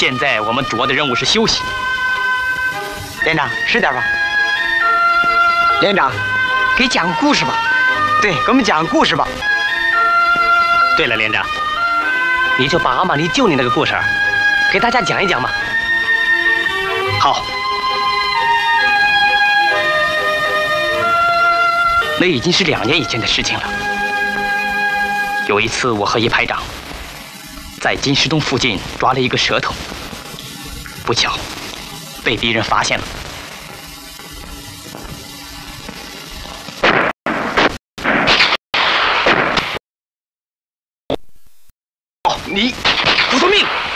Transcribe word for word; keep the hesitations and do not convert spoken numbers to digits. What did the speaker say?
现在我们主要的任务是休息。 连长，使点吧。连长，给讲个故事吧。对，给我们讲个故事吧。 对了，连长，你就把阿玛尼救你那个故事给大家讲一讲吧。好。那已经是两年以前的事情了。有一次，我和一排长在金石洞附近抓了一个蛇头，不巧被敌人发现了。哦，你，捕头命！